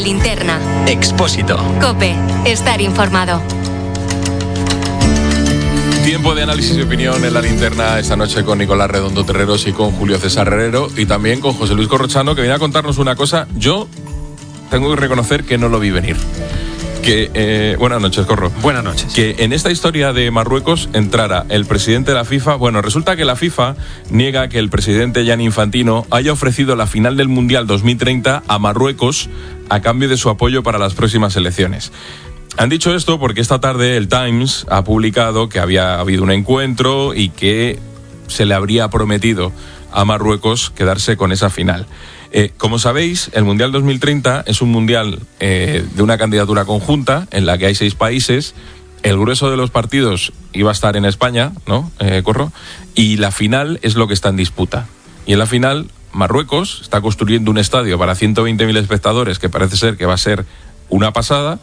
linterna. Expósito. COPE. Estar informado. Tiempo de análisis y opinión en la linterna esta noche con Nicolás Redondo Terreros y con Julio César Herrero y también con José Luis Corrochano, que viene a contarnos una cosa. Yo tengo que reconocer que no lo vi venir. Buenas noches, Corro. Buenas noches. Que en esta historia de Marruecos entrara el presidente de la FIFA. Bueno, resulta que la FIFA niega que el presidente Gianni Infantino haya ofrecido la final del Mundial 2030 a Marruecos a cambio de su apoyo para las próximas elecciones. Han dicho esto porque esta tarde el Times ha publicado que había habido un encuentro y que se le habría prometido a Marruecos quedarse con esa final. Como sabéis, el Mundial 2030 es un mundial de una candidatura conjunta en la que hay 6 países. El grueso de los partidos iba a estar en España, ¿no, Corro? Y la final es lo que está en disputa. Y en la final, Marruecos está construyendo un estadio para 120.000 espectadores, que parece ser que va a ser una pasada,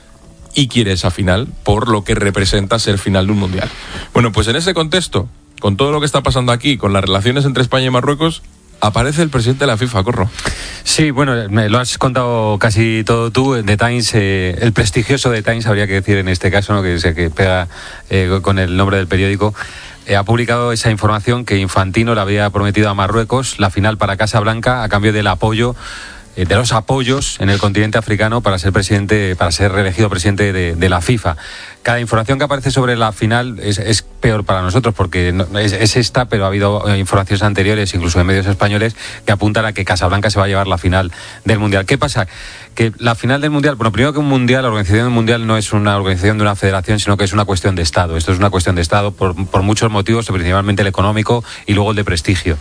y quiere esa final por lo que representa ser final de un mundial. Bueno, pues en ese contexto, con todo lo que está pasando aquí, con las relaciones entre España y Marruecos, aparece el presidente de la FIFA, Corro. Sí, bueno, me lo has contado casi todo tú. The Times, el prestigioso The Times, habría que decir en este caso, ¿no? que pega con el nombre del periódico, ha publicado esa información que Infantino le había prometido a Marruecos la final para Casablanca a cambio del apoyo, de los apoyos en el continente africano para ser reelegido presidente de la FIFA. Cada información que aparece sobre la final es peor para nosotros porque es esta, pero ha habido informaciones anteriores, incluso de medios españoles, que apuntan a que Casablanca se va a llevar la final del Mundial. ¿Qué pasa? Que la final del Mundial, bueno, primero que un Mundial, la organización del Mundial no es una organización de una federación, sino que es una cuestión de Estado. Esto es una cuestión de Estado por muchos motivos, principalmente el económico y luego el de prestigio.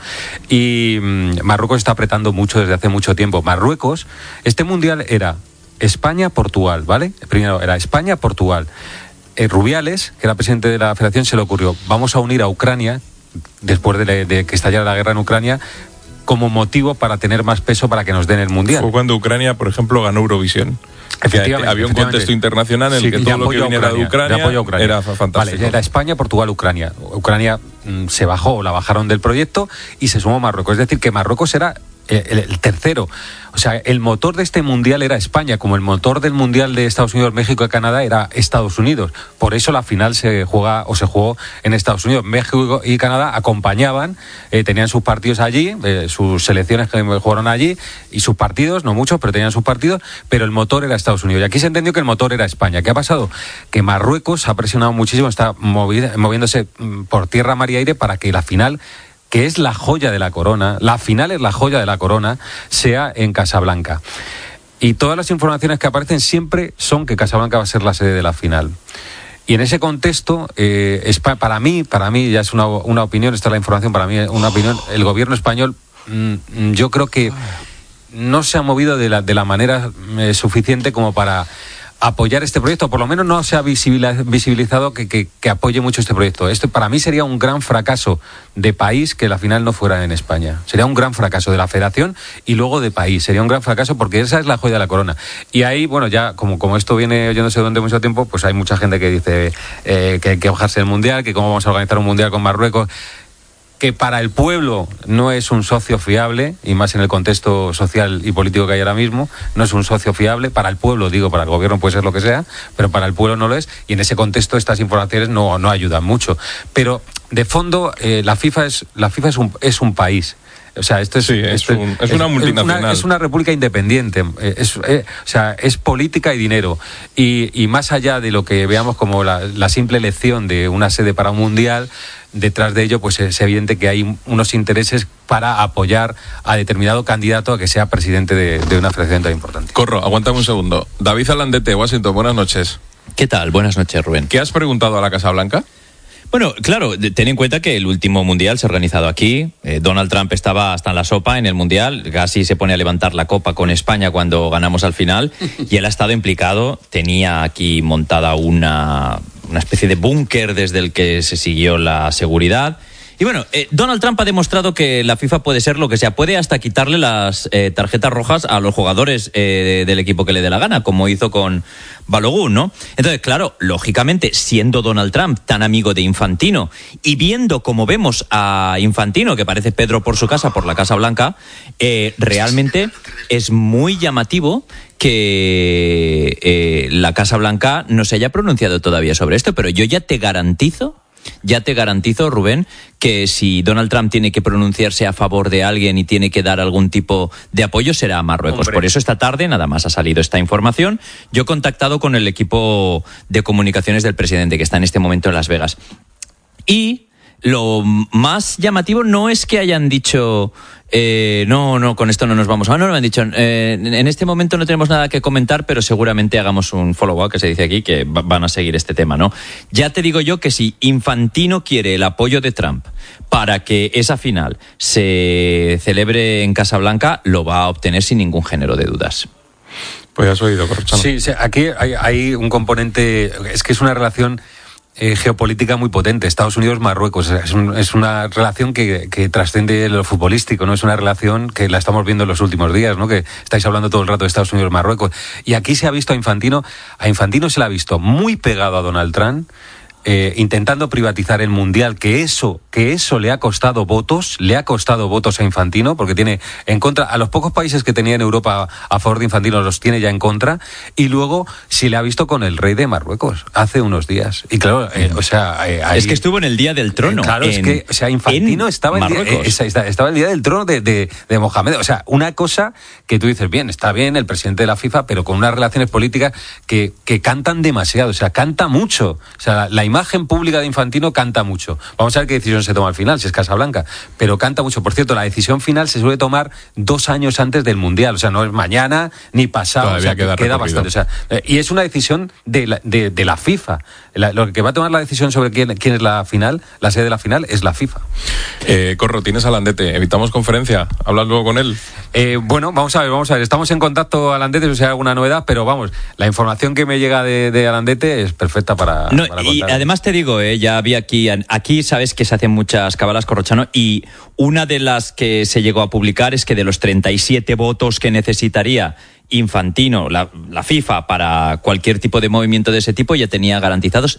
Y Marruecos está apretando mucho desde hace mucho tiempo. Marruecos, este Mundial era España-Portugal, ¿vale? Primero era España-Portugal. Rubiales, que era presidente de la federación, se le ocurrió, vamos a unir a Ucrania, después de que estallara la guerra en Ucrania, como motivo para tener más peso para que nos den el Mundial. Fue cuando Ucrania, por ejemplo, ganó Eurovisión. Había un contexto internacional en el que todo lo que viniera de Ucrania era fantástico. Vale, era España, Portugal, Ucrania. Ucrania se bajó, la bajaron del proyecto y se sumó Marruecos. Es decir, que Marruecos era el tercero. O sea, el motor de este Mundial era España, como el motor del Mundial de Estados Unidos, México y Canadá era Estados Unidos. Por eso la final se jugó en Estados Unidos. México y Canadá acompañaban, tenían sus partidos allí, sus selecciones que jugaron allí, y sus partidos, no muchos, pero tenían sus partidos, pero el motor era Estados Unidos. Y aquí se entendió que el motor era España. ¿Qué ha pasado? Que Marruecos ha presionado muchísimo, está moviéndose por tierra, mar y aire para que la final, que es la joya de la corona, la final es la joya de la corona, sea en Casablanca. Y todas las informaciones que aparecen siempre son que Casablanca va a ser la sede de la final. Y en ese contexto, para mí, ya es una opinión, esta es la información, para mí una opinión, el gobierno español, yo creo que no se ha movido de la manera suficiente como para apoyar este proyecto, por lo menos no se ha visibilizado que apoye mucho este proyecto. Esto para mí sería un gran fracaso de país que la final no fuera en España. Sería un gran fracaso de la federación y luego de país. Sería un gran fracaso porque esa es la joya de la corona. Y ahí, bueno, ya como esto viene yo no sé dónde mucho tiempo, pues hay mucha gente que dice que hay que bajarse el Mundial, que cómo vamos a organizar un Mundial con Marruecos, que para el pueblo no es un socio fiable, y más en el contexto social y político que hay ahora mismo, no es un socio fiable. Para el pueblo, digo, para el gobierno puede ser lo que sea, pero para el pueblo no lo es, y en ese contexto estas informaciones no ayudan mucho. Pero de fondo, la FIFA es un país. O sea, esto es una multinacional. Es una república independiente. Es política y dinero. Y más allá de lo que veamos como la simple elección de una sede para un mundial, detrás de ello pues es evidente que hay unos intereses para apoyar a determinado candidato a que sea presidente de una federación tan importante. Corro, aguántame un segundo. David Alandete, Washington, buenas noches. ¿Qué tal? Buenas noches, Rubén. ¿Qué has preguntado a la Casa Blanca? Bueno, claro, ten en cuenta que el último Mundial se ha organizado aquí. Donald Trump estaba hasta en la sopa en el Mundial. Casi se pone a levantar la copa con España cuando ganamos al final. Y él ha estado implicado. Tenía aquí montada una especie de búnker desde el que se siguió la seguridad. Y bueno, Donald Trump ha demostrado que la FIFA puede ser lo que sea. Puede hasta quitarle las tarjetas rojas a los jugadores del equipo que le dé la gana, como hizo con Balogun, ¿no? Entonces, claro, lógicamente, siendo Donald Trump tan amigo de Infantino y viendo como vemos a Infantino, que parece Pedro por su casa, por la Casa Blanca, realmente es muy llamativo que la Casa Blanca no se haya pronunciado todavía sobre esto, pero yo ya te garantizo, Rubén, que si Donald Trump tiene que pronunciarse a favor de alguien y tiene que dar algún tipo de apoyo, será a Marruecos. Hombre. Por eso esta tarde nada más ha salido esta información. Yo he contactado con el equipo de comunicaciones del presidente, que está en este momento en Las Vegas. Y lo más llamativo no es que hayan dicho... no, con esto no nos vamos. No, me han dicho, en este momento no tenemos nada que comentar, pero seguramente hagamos un follow-up, que se dice aquí, que van a seguir este tema, ¿no? Ya te digo yo que si Infantino quiere el apoyo de Trump para que esa final se celebre en Casablanca, lo va a obtener sin ningún género de dudas. Pues has oído, Corrochano. Sí, aquí hay un componente, es que es una relación geopolítica muy potente. Estados Unidos-Marruecos es una relación que trasciende lo futbolístico, ¿no? Es una relación que la estamos viendo en los últimos días, ¿no? Que estáis hablando todo el rato de Estados Unidos-Marruecos. Y aquí se ha visto a Infantino se le ha visto muy pegado a Donald Trump, intentando privatizar el Mundial, que eso le ha costado votos a Infantino, porque tiene en contra a los pocos países que tenía en Europa a favor de Infantino, los tiene ya en contra, y luego se le ha visto con el rey de Marruecos hace unos días. Y claro, es que estuvo en el Día del Trono. Claro, es que, Infantino estaba el Día del Trono de Mohamed. O sea, una cosa que tú dices, bien, está bien el presidente de la FIFA, pero con unas relaciones políticas que cantan demasiado, o sea, canta mucho. O sea, la imagen pública de Infantino canta mucho. Vamos a ver qué decisión se toma al final, si es Casablanca, pero canta mucho. Por cierto, la decisión final se suele tomar 2 años antes del Mundial, o sea, no es mañana ni pasado. Todavía queda bastante. O sea, y es una decisión de la FIFA. Lo que va a tomar la decisión sobre quién es la final, la sede de la final, es la FIFA. Corro, tienes a Landete, evitamos conferencia, ¿hablas luego con él? Bueno, vamos a ver, estamos en contacto, Alandete, si hay alguna novedad, pero vamos, la información que me llega de Alandete es perfecta para contar. Y además te digo, ya había aquí sabes que se hacen muchas cabalas, Corrochano, y una de las que se llegó a publicar es que de los 37 votos que necesitaría Infantino, la FIFA, para cualquier tipo de movimiento de ese tipo, ya tenía garantizados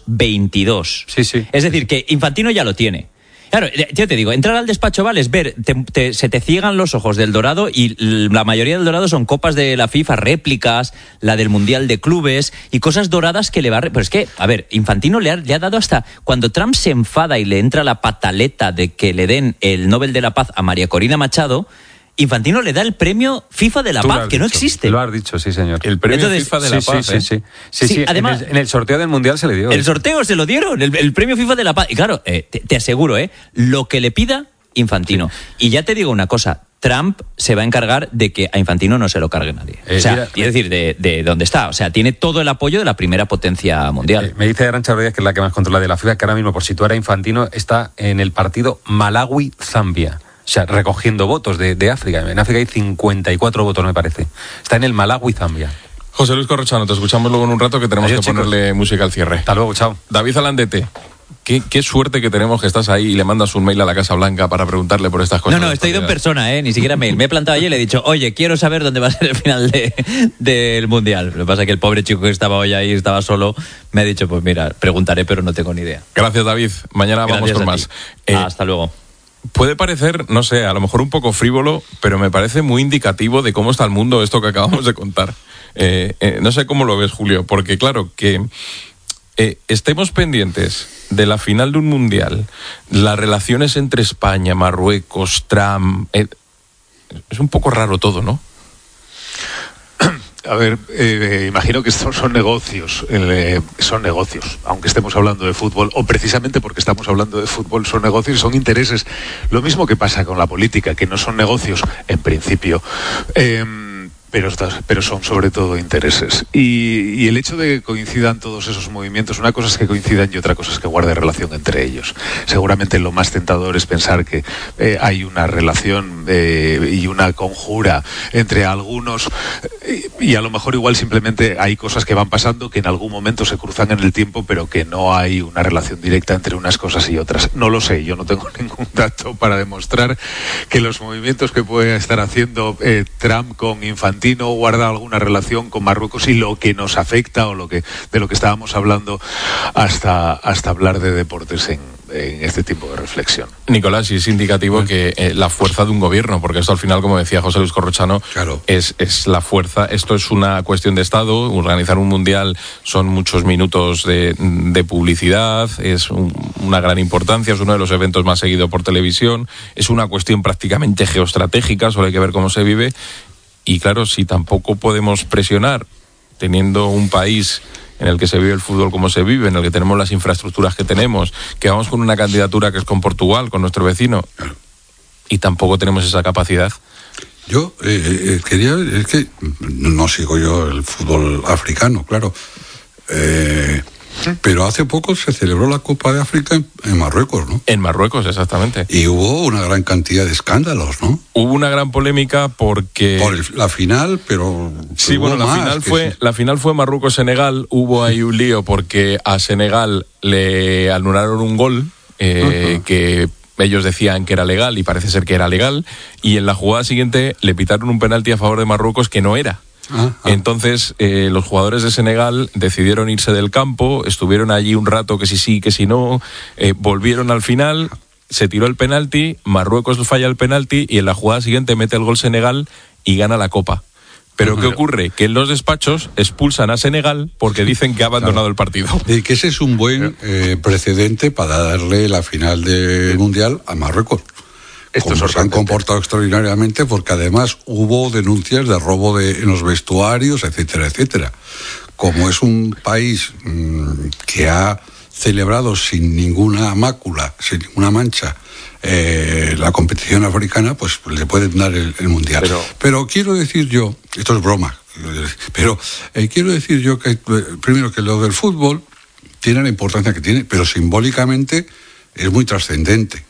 22. Sí. Es decir, que Infantino ya lo tiene. Claro, yo te digo, entrar al despacho Oval es ver, se te ciegan los ojos del Dorado, y la mayoría del Dorado son copas de la FIFA, réplicas, la del Mundial de Clubes y cosas doradas que le va a... Pero es que, a ver, Infantino le ha dado hasta... Cuando Trump se enfada y le entra la pataleta de que le den el Nobel de la Paz a María Corina Machado, Infantino le da el premio FIFA de la Paz, que no existe. Lo has dicho, sí, señor. El premio FIFA de la Paz. Sí. Además, en el sorteo del Mundial se le dio. El sorteo se lo dieron, el premio FIFA de la Paz. Y claro, te aseguro, lo que le pida Infantino. Sí. Y ya te digo una cosa, Trump se va a encargar de que a Infantino no se lo cargue nadie. Es decir, de dónde está. O sea, tiene todo el apoyo de la primera potencia mundial. Me dice Arantxa Rodríguez, que es la que más controla de la FIFA, que ahora mismo, por situar a Infantino, está en el partido Malawi-Zambia. O sea, recogiendo votos de África. En África hay 54 votos, me parece. Está en el Malawi-Zambia. José Luis Corrochano, te escuchamos luego en un rato, que tenemos que ponerle música al cierre. Hasta luego, chao. David Alandete. Qué suerte que tenemos que estás ahí y le mandas un mail a la Casa Blanca para preguntarle por estas cosas. No, estoy ido en persona, ni siquiera mail. Me he plantado allí y le he dicho, oye, quiero saber dónde va a ser el final del Mundial. Lo que pasa es que el pobre chico que estaba hoy ahí, estaba solo, me ha dicho, pues mira, preguntaré, pero no tengo ni idea. Gracias, David. Mañana vamos con más. Hasta luego. Puede parecer, no sé, a lo mejor un poco frívolo, pero me parece muy indicativo de cómo está el mundo esto que acabamos de contar. No sé cómo lo ves, Julio, porque claro, que estemos pendientes de la final de un mundial, las relaciones entre España, Marruecos, Trump, es un poco raro todo, ¿no? A ver, imagino que estos son negocios, aunque estemos hablando de fútbol, o precisamente porque estamos hablando de fútbol, son negocios, son intereses. Lo mismo que pasa con la política, que no son negocios en principio. pero son sobre todo intereses. Y el hecho de que coincidan todos esos movimientos, una cosa es que coincidan y otra cosa es que guarde relación entre ellos. Seguramente lo más tentador es pensar que hay una relación y una conjura entre algunos, y a lo mejor igual simplemente hay cosas que van pasando que en algún momento se cruzan en el tiempo, pero que no hay una relación directa entre unas cosas y otras. No lo sé, yo no tengo ningún dato para demostrar que los movimientos que puede estar haciendo Trump con Infantino guarda alguna relación con Marruecos y lo que nos afecta o de lo que estábamos hablando hasta hablar de deportes en este tipo de reflexión. Nicolás, y es indicativo que la fuerza de un gobierno, porque esto al final, como decía José Luis Corrochano, claro, es la fuerza. Esto es una cuestión de Estado. Organizar un mundial son muchos minutos de publicidad, es una gran importancia, es uno de los eventos más seguidos por televisión, es una cuestión prácticamente geoestratégica, solo hay que ver cómo se vive. Y claro, si tampoco podemos presionar, teniendo un país en el que se vive el fútbol como se vive, en el que tenemos las infraestructuras que tenemos, que vamos con una candidatura que es con Portugal, con nuestro vecino, claro, y tampoco tenemos esa capacidad. Yo es que no sigo yo el fútbol africano, claro, pero hace poco se celebró la Copa de África en Marruecos, ¿no? En Marruecos, exactamente. Y hubo una gran cantidad de escándalos, ¿no? Hubo una gran polémica porque... Por la final, pero... Sí, bueno, la final fue Marruecos-Senegal. Hubo ahí un lío porque a Senegal le anularon un gol que ellos decían que era legal y parece ser que era legal. Y en la jugada siguiente le pitaron un penalti a favor de Marruecos que no era. Entonces los jugadores de Senegal decidieron irse del campo, estuvieron allí un rato que sí, que si no, volvieron al final, se tiró el penalti, Marruecos falla el penalti y en la jugada siguiente mete el gol Senegal y gana la Copa. Pero ¿qué ocurre? Que en los despachos expulsan a Senegal porque dicen que ha abandonado el partido. Y que ese es un buen precedente para darle la final del Mundial a Marruecos. Como se han comportado extraordinariamente, porque además hubo denuncias de robo en los vestuarios, etcétera, etcétera. Como es un país que ha celebrado sin ninguna mácula, sin ninguna mancha, la competición africana, pues le pueden dar el Mundial. Pero quiero decir yo, esto es broma, pero quiero decir yo que primero que lo del fútbol tiene la importancia que tiene, pero simbólicamente es muy trascendente.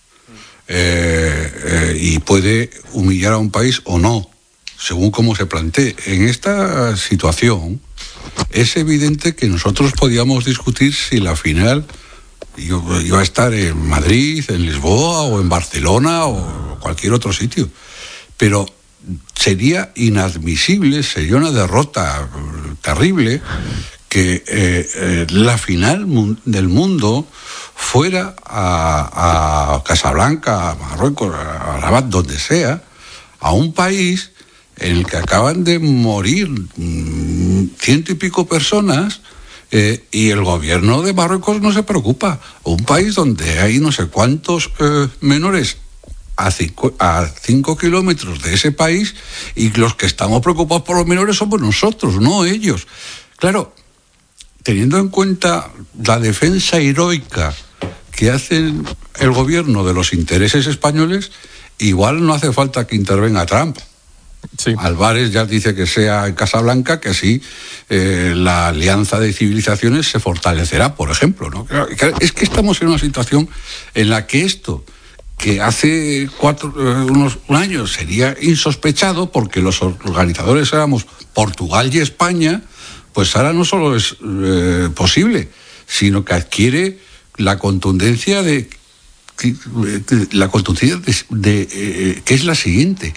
Y puede humillar a un país o no, según cómo se plantee. En esta situación es evidente que nosotros podíamos discutir si la final iba a estar en Madrid, en Lisboa o en Barcelona o cualquier otro sitio, pero sería inadmisible, sería una derrota terrible que la final del mundo fuera a Casablanca, a Marruecos, a Rabat, donde sea, a un país en el que acaban de morir 100 y pico personas y el gobierno de Marruecos no se preocupa. Un país donde hay no sé cuántos menores a 5 kilómetros de ese país y los que estamos preocupados por los menores somos nosotros, no ellos. Claro, teniendo en cuenta la defensa heroica que hace el gobierno de los intereses españoles, igual no hace falta que intervenga Trump. Sí. Álvarez ya dice que sea en Casablanca, que así la alianza de civilizaciones se fortalecerá, por ejemplo, ¿no? Es que estamos en una situación en la que esto, que hace un año sería insospechado porque los organizadores éramos Portugal y España, pues ahora no solo es posible, sino que adquiere la contundencia que es la siguiente.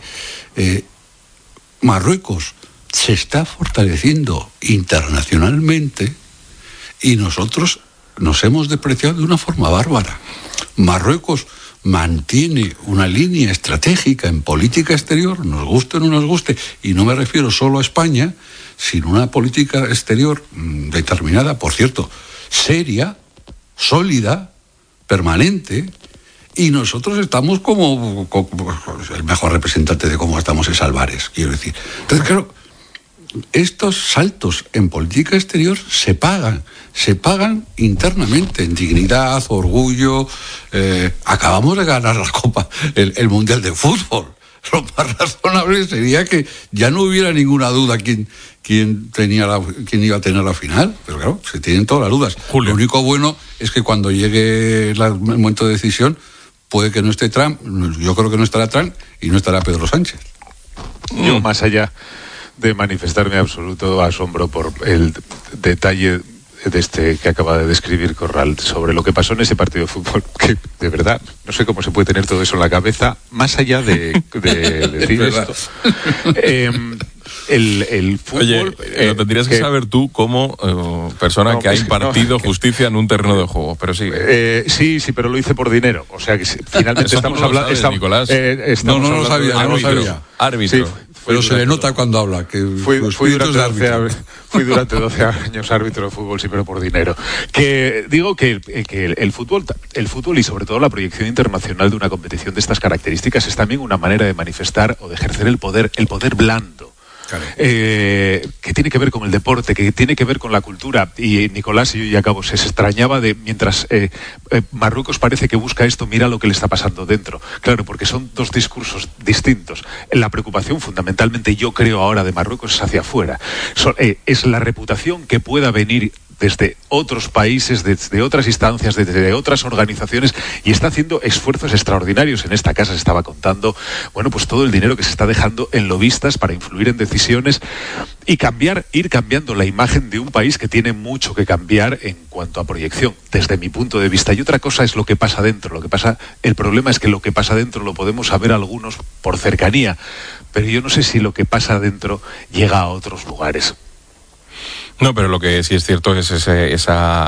Marruecos se está fortaleciendo internacionalmente y nosotros nos hemos depreciado de una forma bárbara. Marruecos mantiene una línea estratégica en política exterior, nos guste o no nos guste, y no me refiero solo a España, sino una política exterior determinada, por cierto, seria, sólida, permanente, y nosotros estamos como el mejor representante de cómo estamos es Álvarez, quiero decir. Entonces, claro, estos saltos en política exterior se pagan internamente, en dignidad, orgullo. Acabamos de ganar la Copa, el Mundial de Fútbol. lo más razonable sería que ya no hubiera ninguna duda quién iba a tener la final. Pero claro, se tienen todas las dudas. Julio. Lo único bueno es que cuando llegue el momento de decisión, puede que no esté Trump, yo creo que no estará Trump y no estará Pedro Sánchez. Yo, más allá de manifestar mi absoluto asombro por el detalle de este que acaba de describir Corral sobre lo que pasó en ese partido de fútbol, que de verdad no sé cómo se puede tener todo eso en la cabeza, más allá de decir esto. El fútbol... Oye, lo tendrías que saber tú como persona que ha impartido justicia en un terreno de juego, pero sí. Sí, pero lo hice por dinero. O sea que finalmente Eso estamos no lo hablando... sabes, Nicolás. No lo sabía. Árbitro. Sí, Pero se le nota cuando habla que Fui durante 12 años árbitro de fútbol, sí, pero por dinero. Que digo que el fútbol y sobre todo la proyección internacional de una competición de estas características es también una manera de manifestar o de ejercer el poder blando. Claro. Que tiene que ver con el deporte, que tiene que ver con la cultura. Y Nicolás, y yo ya acabo, se extrañaba de mientras Marruecos parece que busca esto, mira lo que le está pasando dentro. Claro, porque son dos discursos distintos. La preocupación fundamentalmente, yo creo ahora, de Marruecos es hacia afuera. Es la reputación que pueda venir desde otros países, desde otras instancias, desde otras organizaciones, y está haciendo esfuerzos extraordinarios. En esta casa se estaba contando, bueno, pues todo el dinero que se está dejando en lobistas para influir en decisiones y ir cambiando la imagen de un país que tiene mucho que cambiar en cuanto a proyección, desde mi punto de vista. Y otra cosa es lo que pasa dentro. El problema es que lo que pasa dentro lo podemos saber algunos por cercanía, pero yo no sé si lo que pasa dentro llega a otros lugares. No, pero lo que sí es cierto es esa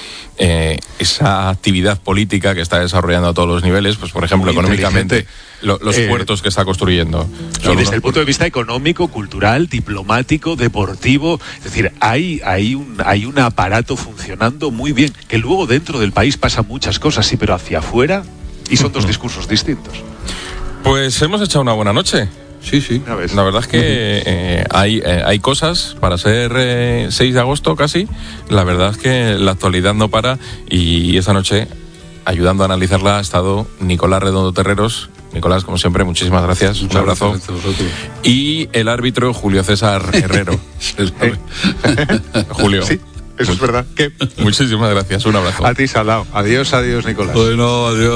actividad política que está desarrollando a todos los niveles, pues por ejemplo, económicamente, los puertos que está construyendo. Y desde el punto de vista económico, cultural, diplomático, deportivo, es decir, hay un aparato funcionando muy bien, que luego dentro del país pasan muchas cosas, sí, pero hacia afuera, y son dos discursos distintos. Pues hemos echado una buena noche. Sí. La verdad es que hay cosas para ser 6 de agosto casi. La verdad es que la actualidad no para, y esta noche, ayudando a analizarla, ha estado Nicolás Redondo Terreros. Nicolás, como siempre, muchísimas gracias. Un abrazo. Y el árbitro Julio César Herrero. Julio. Sí, eso es verdad. Muchísimas gracias. Un abrazo. A ti, Salao. Adiós, Nicolás. Bueno, adiós.